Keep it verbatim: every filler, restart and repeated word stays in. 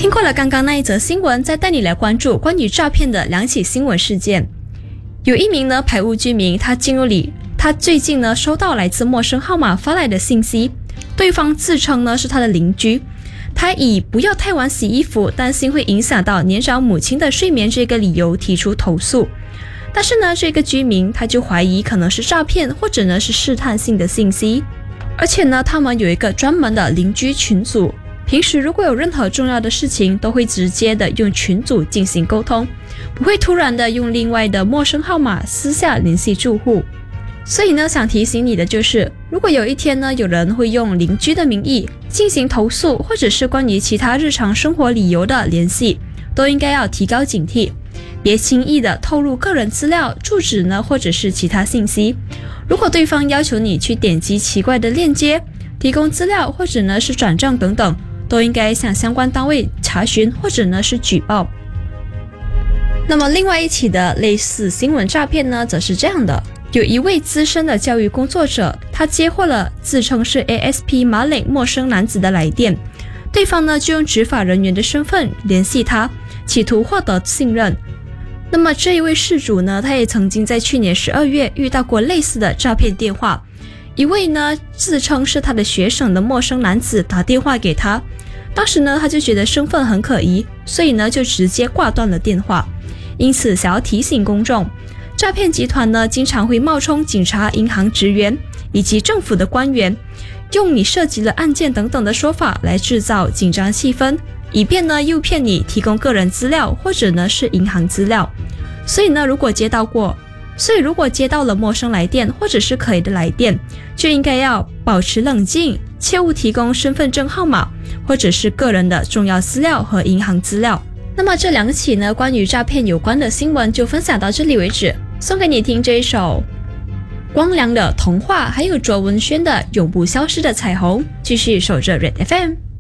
听过了刚刚那一则新闻，再带你来关注关于诈骗的两起新闻事件。有一名呢排屋居民，他进入里，他最近呢收到来自陌生号码发来的信息，对方自称呢是他的邻居，他以不要太晚洗衣服，担心会影响到年长母亲的睡眠这个理由提出投诉。但是呢，这个居民他就怀疑可能是诈骗，或者呢是试探性的信息。而且呢，他们有一个专门的邻居群组，平时如果有任何重要的事情，都会直接的用群组进行沟通，不会突然的用另外的陌生号码私下联系住户。所以呢，想提醒你的就是，如果有一天呢，有人会用邻居的名义进行投诉，或者是关于其他日常生活理由的联系，都应该要提高警惕，别轻易的透露个人资料、住址呢，或者是其他信息。如果对方要求你去点击奇怪的链接、提供资料，或者呢是转账等等，都应该向相关单位查询，或者呢是举报。那么另外一起的类似新闻诈骗呢，则是这样的。有一位资深的教育工作者，他接获了自称是 A S P 马岭陌生男子的来电，对方呢就用执法人员的身份联系他，企图获得信任。那么这一位事主呢，他也曾经在去年十二月遇到过类似的诈骗电话，一位呢自称是他的学生的陌生男子打电话给他，当时呢他就觉得身份很可疑，所以呢就直接挂断了电话。因此想要提醒公众，诈骗集团呢经常会冒充警察、银行职员以及政府的官员，用你涉及了案件等等的说法来制造紧张气氛，以便呢诱骗你提供个人资料，或者呢是银行资料。所以呢如果接到过所以如果接到了陌生来电或者是可疑的来电，就应该要保持冷静，切勿提供身份证号码或者是个人的重要资料和银行资料。那么这两起呢关于诈骗有关的新闻就分享到这里为止，送给你听这一首光良的童话，还有卓文萱的永不消失的彩虹。继续守着 Red F M。